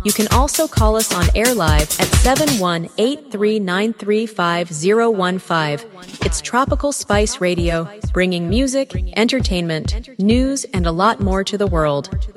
You can also call us on air live at 718-393-5015. It's Tropical Spice Radio, bringing music, entertainment, news, and a lot more to the world.